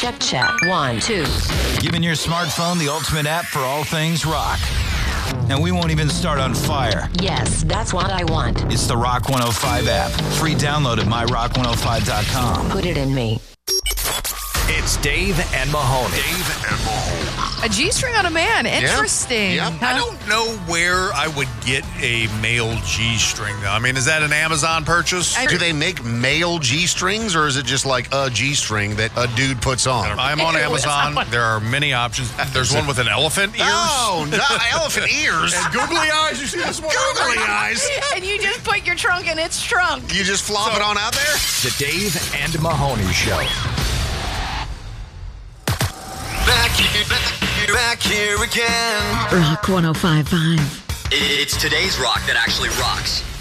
Check. 1, 2. Giving your smartphone the ultimate app for all things rock. And we won't even start on fire. Yes, that's what I want. It's the Rock 105 app. Free download at myrock105.com. Put it in me. It's Dave and Mahoney. A G-string on a man. Interesting. Yeah. I don't know where I would get a male G-string, though. I mean, is that an Amazon purchase? Do they make male G-strings, or is it just like a G-string that a dude puts on? I'm on Amazon. There are many options. There's one with an elephant ears. Oh, no, elephant ears. And googly eyes. You see this one? Googly eyes. And you just put your trunk in its trunk. You just flop it on out there? The Dave and Mahoney Show. Back here again. Rock 105.5. It's today's rock that actually rocks.